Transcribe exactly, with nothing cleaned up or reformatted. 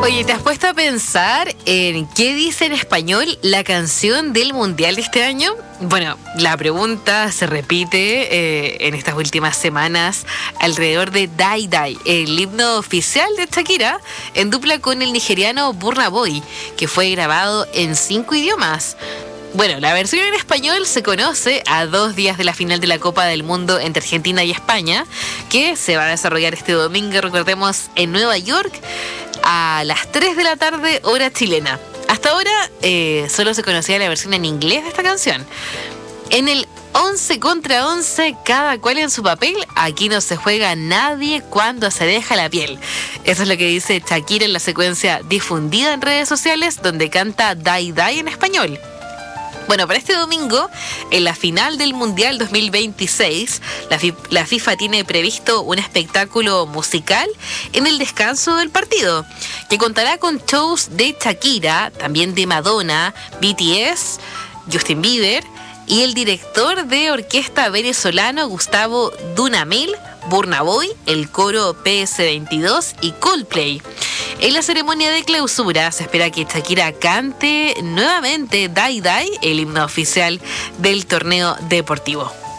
Oye, ¿te has puesto a pensar en qué dice en español la canción del Mundial de este año? Bueno, la pregunta se repite eh, en estas últimas semanas alrededor de Die Die, el himno oficial de Shakira, en dupla con el nigeriano Burna Boy, que fue grabado en cinco idiomas. Bueno, la versión en español se conoce a dos días de la final de la Copa del Mundo entre Argentina y España, que se va a desarrollar este domingo, recordemos, en Nueva York, a las tres de la tarde, hora chilena. Hasta ahora eh, solo se conocía la versión en inglés de esta canción. En el once contra once, cada cual en su papel, aquí no se juega nadie cuando se deja la piel. Eso es lo que dice Shakira en la secuencia difundida en redes sociales, donde canta Die Die en español. Bueno, para este domingo, en la final del Mundial dos mil veintiséis, la, F I- la FIFA tiene previsto un espectáculo musical en el descanso del partido, que contará con shows de Shakira, también de Madonna, B T S, Justin Bieber y el director de orquesta venezolano Gustavo Dudamel, Burna Boy, el coro P S veintidós y Coldplay. En la ceremonia de clausura se espera que Shakira cante nuevamente Die Die, el himno oficial del torneo deportivo.